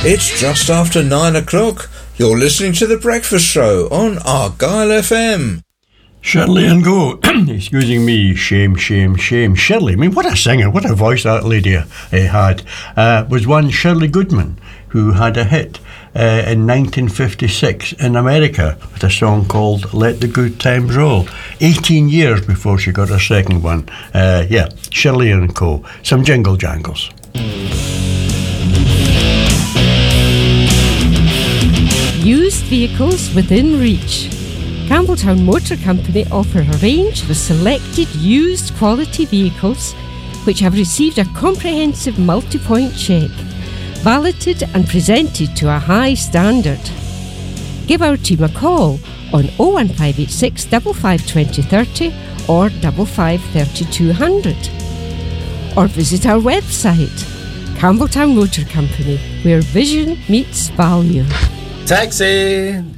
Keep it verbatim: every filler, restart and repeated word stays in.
It's just after nine o'clock. You're listening to The Breakfast Show on Argyle F M. Shirley and Go, excusing me, shame, shame, shame. Shirley, I mean, what a singer, what a voice that lady uh, had. Uh, was one Shirley Goodman, who had a hit uh, in nineteen fifty-six in America with a song called Let the Good Times Roll. eighteen years before she got her second one. Uh, yeah, Shirley and Co. Some jingle jangles. Used vehicles within reach. Campbelltown Motor Company offer a range of selected used quality vehicles which have received a comprehensive multi-point check, validated and presented to a high standard. Give our team a call on oh one five eight six, five five two oh three oh or five five three two hundred. Or visit our website, Campbelltown Motor Company, where vision meets value. Taxi!